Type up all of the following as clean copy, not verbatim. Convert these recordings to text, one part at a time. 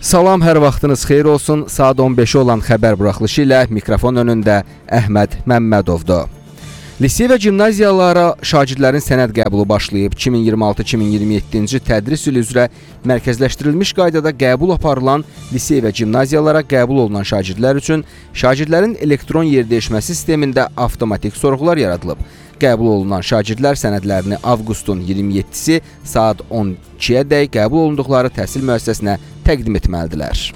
Salam, hər vaxtınız xeyir olsun. Saat 15-i olan xəbər buraxılışı ilə mikrofon önündə Əhməd Məmmədovdur. Lisey və gimnaziyalara şagirdlərin sənəd qəbulu başlayıb. 2026-2027-ci tədris ili üzrə mərkəzləşdirilmiş qaydada qəbul aparılan lisey və gimnaziyalara qəbul olunan şagirdlər üçün şagirdlərin elektron yerdəyişmə sistemində avtomatik sorğular yaradılıb. Qəbul olunan şagirdlər sənədlərini avqustun 27-si saat 12-ədək qəbul olunduqları təhsil müəssisəsinə təqdim etməlidirlər.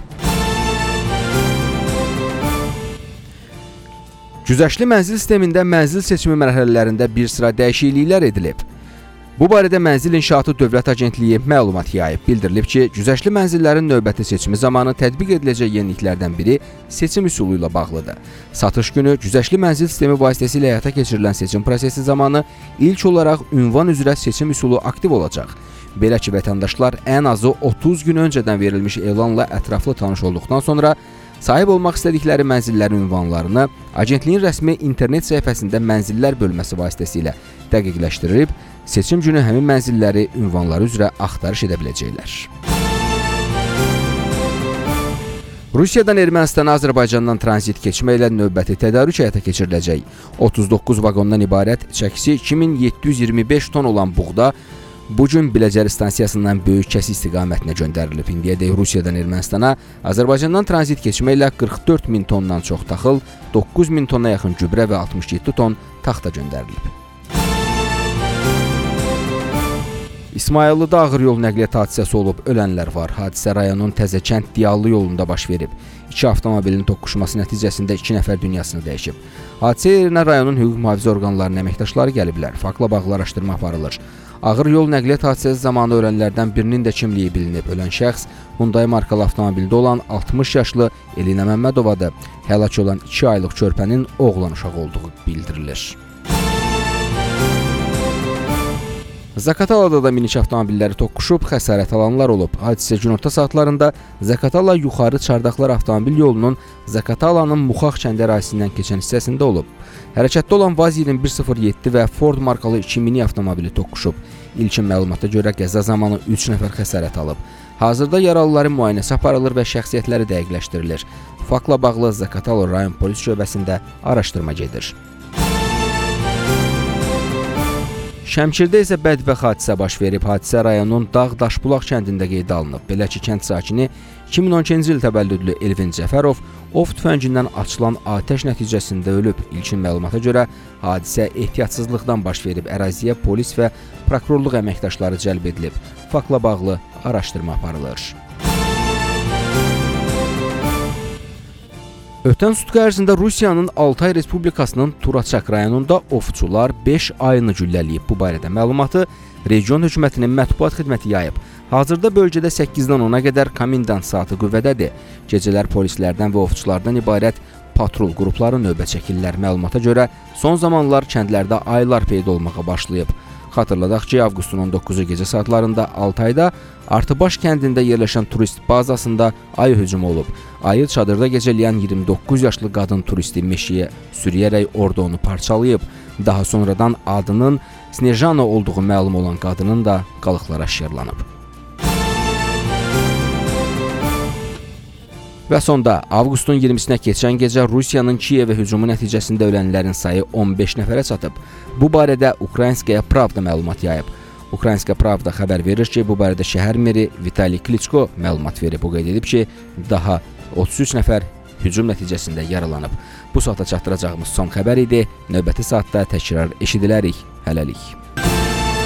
Güzəştli mənzil sistemində mənzil seçimi mərhələlərində bir sıra dəyişikliklər edilib. Bu barədə Mənzil İnşaatı Dövlət Agentliyi məlumat yayıb. Bildirilib ki, güzəştli mənzillərin növbəti seçimi zamanı tətbiq ediləcək yeniliklərdən biri seçim üsulu ilə bağlıdır. Satış günü güzəştli mənzil sistemi vasitəsilə həyata keçirilən seçim prosesi zamanı ilk olaraq ünvan üzrə seçim üsulu aktiv olacaq. Belə ki, vətəndaşlar ən azı 30 gün öncədən verilmiş elanla ətraflı tanış olduqdan sonra sahib olmaq istədikləri mənzillərin ünvanlarını agentliyin rəsmi internet səhifəsində mənzillər bölməsi vasitəsilə dəqiqləşdirib, seçim günü həmin mənzilləri ünvanları üzrə axtarış edə biləcəklər. Rusiyadan Ermənistana Azərbaycandan tranzit keçməklə növbəti tədarük həyata keçiriləcək. 39 vaqondan ibarət çəkisi 2725 ton olan buğda bugün Biləcəri stansiyasından böyük kəsi istiqamətinə göndərilib. İndiyədək Rusiyadan Ermənistana Azərbaycandan tranzit keçməklə 44 min tondan çox taxıl, 9 min tona yaxın gübrə və 67 ton taxta göndərilib. İsmayıllıda ağır yol nəqliyyat hadisəsi olub, ölənlər var. Hadisə rayonun Təzəkənd Diyallı yolunda baş verib. İki avtomobilin toqquşması nəticəsində 2 nəfər dünyasını dəyişib. Hadisə yerinə rayonun hüquq mühafizə orqanlarının əməkdaşları gəliblər. Faktla bağlı araşdırma aparılır. Ağır yol nəqliyyat hadisəsi zamanı ölənlərdən birinin də kimliyi bilinib. Ölən şəxs Hyundai markalı avtomobildə olan 60 yaşlı Elina Məmmədovadır. Həlak olan 2 aylıq körpənin oğlan uşağı olduğu bildirilir. Zaqatalada da minik avtomobilləri toqquşub, xəsarət alanlar olub. Hadisə günorta saatlarında Zaqatala yuxarı Çardaqlar avtomobil yolunun Zaqatalanın Muxax kəndi ərazisindən keçən hissəsində olub. Hərəkətdə olan Vaz 2107 və Ford markalı 2 mini avtomobili toqquşub. İlkin məlumata görə qəza zamanı 3 nəfər xəsarət alıb. Hazırda yaralıların müayinəsi aparılır və şəxsiyyətləri dəqiqləşdirilir. Faktla bağlı Zaqatala rayon polis şöbəsində araşdırma gedir. Şəmkirdə isə bədbəxt hadisə baş verib. Hadisə rayonun Dağ-Daşbulaq kəndində qeydə alınıb. Belə ki, kənd sakini 2012-ci il təvəllüdlü Elvin Cəfərov ov tüfəngindən açılan atəş nəticəsində ölüb. İlkin məlumata görə hadisə ehtiyatsızlıqdan baş verib. Əraziyə polis və prokurorluq əməkdaşları cəlb edilib. Faktla bağlı araşdırma aparılır. Ötən sutqa ərzində Rusiyanın Altay Respublikasının Turaçak rayonunda ovçular 5 ayını güllələyib. Bu barədə məlumatı region hökumətinin mətbuat xidməti yayıb. Hazırda bölgədə 8-dən 10-a qədər komendant saatı qüvvədədir. Gecələr polislərdən və ovçulardan ibarət patrul qrupları növbə çəkirlər. Məlumata görə son zamanlar kəndlərdə ayılar peyda olmağa başlayıb. Xatırladaq ki, avqustun 19-u gecə saatlarında Altayda Artıbaş kəndində yerləşən turist bazasında ayı hücumu olub. Ayı çadırda gecələyən 29 yaşlı qadın turisti meşəyə sürüyərək orada onu parçalayıb. Daha sonradan adının Snejana olduğu məlum olan qadının da qalıqları aşkarlanıb. Və sonda avqustun 20-sinə keçən gecə Rusiyanın Kiyevə hücumu nəticəsində ölənlərin sayı 15 nəfərə çatıb. Bu barədə Ukraynskaya Pravda məlumat yayıb. Ukraynskaya Pravda xəbər verir ki, bu barədə şəhər meri Vitaliy Kliçko məlumat verib. O qeyd edib ki, daha 33 nəfər hücum nəticəsində yaralanıb. Bu saata çatdıracağımız son xəbər idi. Növbəti saatda təkrar eşidilərik. Hələlik.